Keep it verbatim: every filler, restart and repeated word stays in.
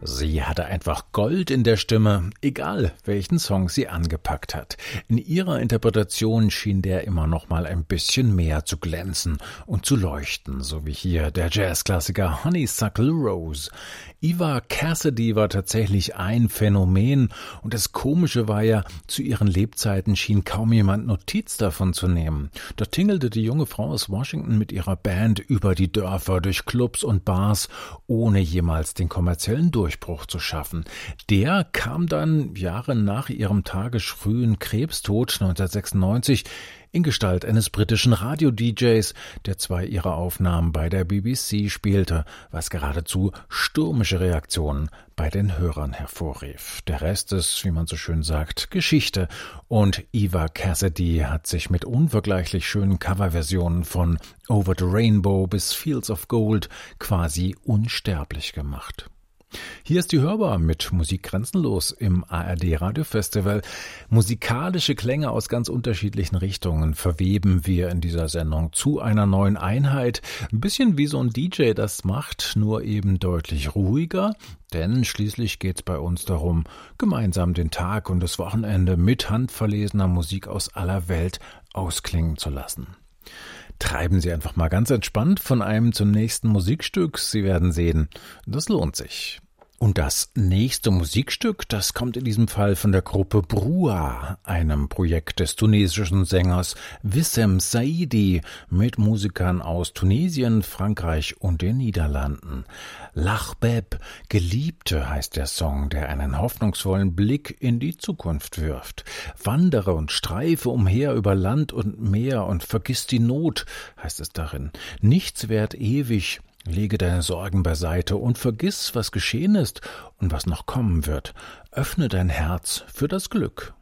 Sie hatte einfach Gold in der Stimme, egal welchen Song sie angepackt hat. In ihrer Interpretation schien der immer noch mal ein bisschen mehr zu glänzen und zu leuchten, so wie hier der Jazzklassiker Honeysuckle Rose. Eva Cassidy war tatsächlich ein Phänomen und das Komische war ja, zu ihren Lebzeiten schien kaum jemand Notiz davon zu nehmen. Da tingelte die junge Frau aus Washington mit ihrer Band über die Dörfer, durch Clubs und Bars, ohne jemals den kommerziellen Durchbruch zu schaffen. Der kam dann Jahre nach ihrem tagesfrühen Krebstod neunzehnhundertsechsundneunzig in Gestalt eines britischen Radio-D Js, der zwei ihrer Aufnahmen bei der B B C spielte, was geradezu stürmische Reaktionen bei den Hörern hervorrief. Der Rest ist, wie man so schön sagt, Geschichte, und Eva Cassidy hat sich mit unvergleichlich schönen Coverversionen von Over the Rainbow bis Fields of Gold quasi unsterblich gemacht. Hier ist die Hörbar mit Musik grenzenlos im A R D Radiofestival. Musikalische Klänge aus ganz unterschiedlichen Richtungen verweben wir in dieser Sendung zu einer neuen Einheit. Ein bisschen wie so ein D J das macht, nur eben deutlich ruhiger. Denn schließlich geht's bei uns darum, gemeinsam den Tag und das Wochenende mit handverlesener Musik aus aller Welt ausklingen zu lassen. Treiben Sie einfach mal ganz entspannt von einem zum nächsten Musikstück. Sie werden sehen, das lohnt sich. Und das nächste Musikstück, das kommt in diesem Fall von der Gruppe Brua, einem Projekt des tunesischen Sängers Wissem Saidi mit Musikern aus Tunesien, Frankreich und den Niederlanden. L'Ahbab, Geliebte heißt der Song, der einen hoffnungsvollen Blick in die Zukunft wirft. Wandere und streife umher über Land und Meer und vergiss die Not, heißt es darin. Nichts währt ewig. Lege deine Sorgen beiseite und vergiss, was geschehen ist und was noch kommen wird. Öffne dein Herz für das Glück.